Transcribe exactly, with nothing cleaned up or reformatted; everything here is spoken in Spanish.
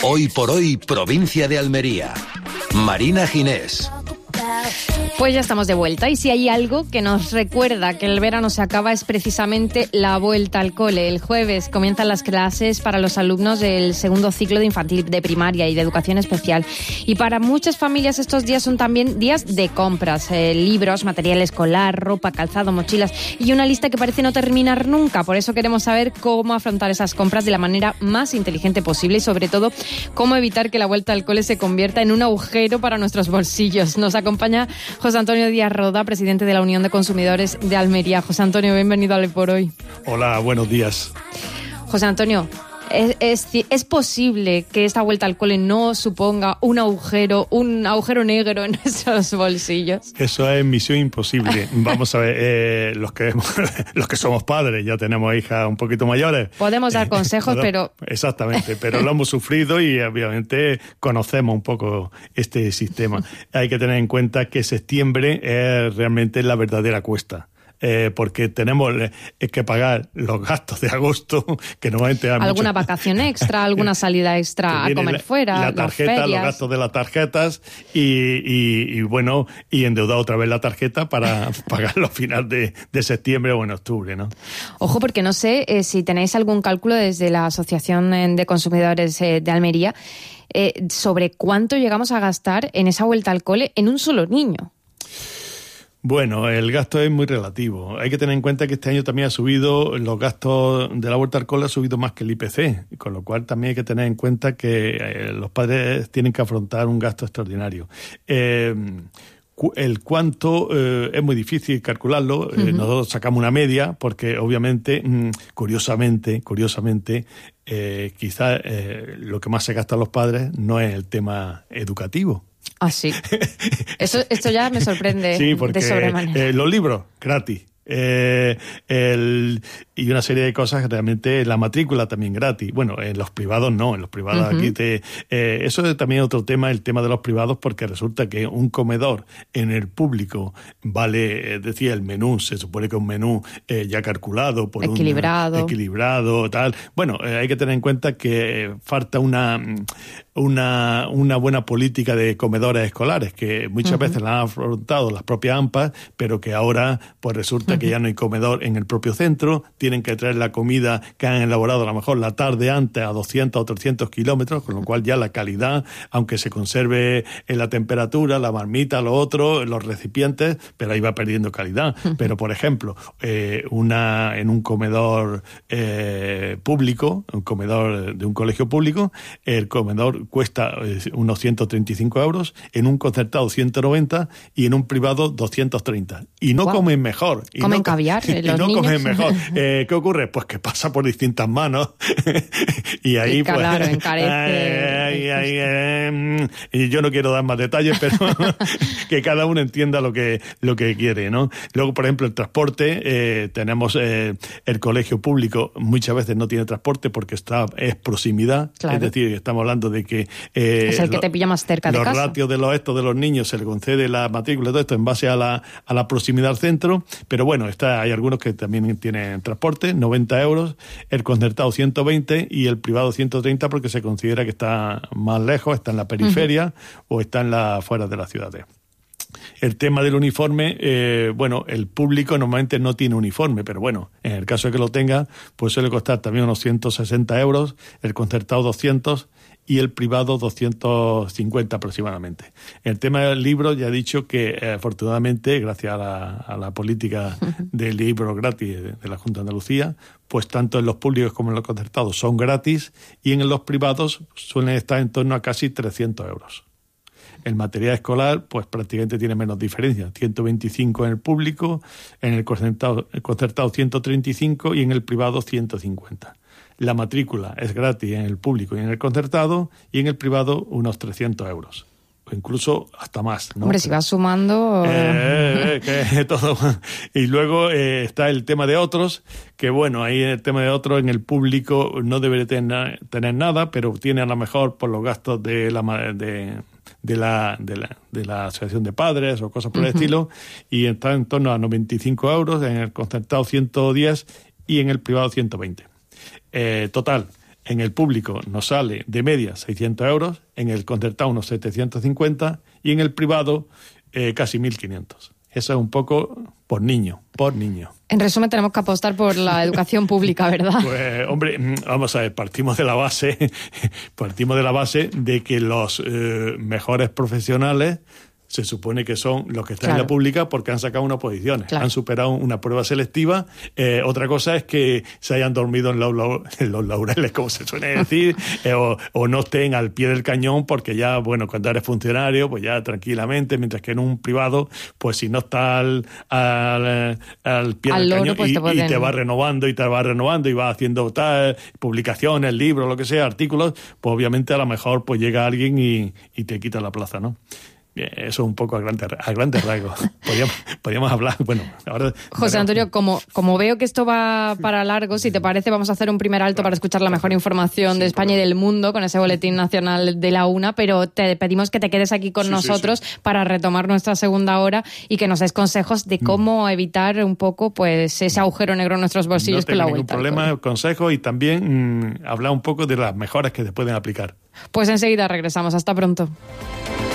Hoy por hoy, provincia de Almería. Marina Ginés. Pues ya estamos de vuelta y si hay algo que nos recuerda que el verano se acaba es precisamente la vuelta al cole. El jueves comienzan las clases para los alumnos del segundo ciclo de infantil, de primaria y de educación especial. Y para muchas familias estos días son también días de compras, eh, libros, material escolar, ropa, calzado, mochilas y una lista que parece no terminar nunca. Por eso queremos saber cómo afrontar esas compras de la manera más inteligente posible y sobre todo cómo evitar que la vuelta al cole se convierta en un agujero para nuestros bolsillos. Nos acompaña José Antonio Díaz Roda, presidente de la Unión de Consumidores de Almería. José Antonio, bienvenido a Hoy por Hoy. Hola, buenos días. José Antonio, ¿es, es, ¿es posible que esta vuelta al cole no suponga un agujero, un agujero negro en nuestros bolsillos? Eso es misión imposible. Vamos a ver, eh, los que los que somos padres, ya tenemos hijas un poquito mayores. Podemos dar consejos, eh, pero... Exactamente, pero lo hemos sufrido y obviamente conocemos un poco este sistema. Hay que tener en cuenta que septiembre es realmente la verdadera cuesta. Eh, porque tenemos eh, que pagar los gastos de agosto, que normalmente hay alguna mucho... vacación extra, alguna salida extra a comer la, fuera, la tarjeta, las los gastos de las tarjetas y, y, y bueno, y endeudar otra vez la tarjeta para pagarlo a final de, de septiembre o en octubre, ¿no? Ojo, porque no sé eh, si tenéis algún cálculo desde la Asociación de Consumidores eh, de Almería eh, sobre cuánto llegamos a gastar en esa vuelta al cole en un solo niño. Bueno, el gasto es muy relativo. Hay que tener en cuenta que este año también ha subido, los gastos de la vuelta al cole ha subido más que el I P C, con lo cual también hay que tener en cuenta que eh, los padres tienen que afrontar un gasto extraordinario. Eh, El cuánto eh, es muy difícil calcularlo. Uh-huh. Eh, nosotros sacamos una media porque obviamente, mmm, curiosamente, curiosamente, eh, quizás eh, lo que más se gastan los padres no es el tema educativo. Ah, sí. Eso, esto ya me sorprende sí, porque, de sobremanera. Eh, los libros, gratis. Eh, el, y una serie de cosas que realmente la matrícula también gratis. Bueno, en los privados no, en los privados uh-huh. aquí te... Eh, eso es también otro tema, el tema de los privados, porque resulta que un comedor en el público vale, es decir, el menú, se supone que un menú eh, ya calculado por equilibrado. un... Equilibrado, tal. Bueno, eh, hay que tener en cuenta que eh, falta una... Una, una buena política de comedores escolares que muchas uh-huh. veces la han afrontado las propias AMPAs, pero que ahora pues resulta uh-huh. que ya no hay comedor en el propio centro, tienen que traer la comida que han elaborado a lo mejor la tarde antes a doscientos o trescientos kilómetros, con lo cual ya la calidad, aunque se conserve en la temperatura, la marmita, lo otro, los recipientes, pero ahí va perdiendo calidad. Uh-huh. Pero, por ejemplo, eh, una en un comedor eh, público, un comedor de un colegio público, el comedor cuesta unos ciento treinta y cinco euros, en un concertado ciento noventa y en un privado doscientos treinta. Y no wow. comen mejor. Y comen no, caviar, y los no niños. comen mejor. Eh, ¿Qué ocurre? Pues que pasa por distintas manos. y ahí y claro, pues... encarece. Ay, ay, ay, eh, y yo no quiero dar más detalles, pero que cada uno entienda lo que, lo que quiere, ¿no? Luego, por ejemplo, el transporte. Eh, tenemos eh, el colegio público, muchas veces no tiene transporte porque está es proximidad. Claro. Es decir, estamos hablando de que... Eh, es el que lo, te pilla más cerca de los casa. Los ratios de los estos de los niños se le concede la matrícula y todo esto en base a la, a la proximidad al centro, pero bueno, está, hay algunos que también tienen transporte, noventa euros, el concertado ciento veinte y el privado ciento treinta porque se considera que está más lejos, está en la periferia uh-huh. o está en la afuera de las ciudades. El tema del uniforme, eh, bueno, el público normalmente no tiene uniforme, pero bueno, en el caso de que lo tenga, pues suele costar también unos ciento sesenta euros, el concertado doscientos y el privado doscientos cincuenta aproximadamente. El tema del libro, ya he dicho que eh, afortunadamente, gracias a la, a la política del libro gratis de, de la Junta de Andalucía, pues tanto en los públicos como en los concertados son gratis y en los privados suelen estar en torno a casi trescientos euros. El material escolar, pues prácticamente tiene menos diferencia. ciento veinticinco en el público, en el concertado, el concertado ciento treinta y cinco y en el privado ciento cincuenta. La matrícula es gratis en el público y en el concertado y en el privado unos trescientos euros. O incluso hasta más, ¿no? Hombre, si vas sumando... Eh, eh, que todo. Y luego eh, está el tema de otros, que bueno, ahí el tema de otros en el público no debería tener, tener nada, pero tiene a lo mejor por los gastos de la... De, de la, de la de la asociación de padres o cosas por uh-huh. el estilo, y está en torno a noventa y cinco euros, en el concertado ciento diez y en el privado ciento veinte. Eh, total, En el público nos sale de media seiscientos euros, en el concertado unos setecientos cincuenta y en el privado eh, casi mil quinientos. Eso es un poco por niño, por niño. En resumen, tenemos que apostar por la educación pública, ¿verdad? Pues, hombre, vamos a ver, partimos de la base, partimos de la base de que los eh, mejores profesionales se supone que son los que están claro. en la pública porque han sacado unas posiciones, claro. han superado una prueba selectiva. Eh, otra cosa es que se hayan dormido en los, en los laureles, como se suele decir, eh, o, o no estén al pie del cañón porque ya, bueno, cuando eres funcionario, pues ya tranquilamente, mientras que en un privado, pues si no estás al, al, al pie al del loro, cañón pues y, te pueden... y te va renovando y te va renovando y va haciendo tal, publicaciones, libros, lo que sea, artículos, pues obviamente a lo mejor pues llega alguien y, y te quita la plaza, ¿no? Bien, eso un poco a grandes a grandes rasgos. Podríamos, podríamos hablar, bueno, ahora... José Antonio, como, como veo que esto va para largo, si te parece, vamos a hacer un primer alto para escuchar la mejor información de España y del mundo con ese boletín nacional de la una, pero te pedimos que te quedes aquí con sí, nosotros sí, sí. para retomar nuestra segunda hora y que nos des consejos de cómo evitar un poco pues ese agujero negro en nuestros bolsillos con la vuelta. No tengo ningún problema, consejos y también mmm, hablar un poco de las mejoras que se pueden aplicar. Pues enseguida regresamos. Hasta pronto.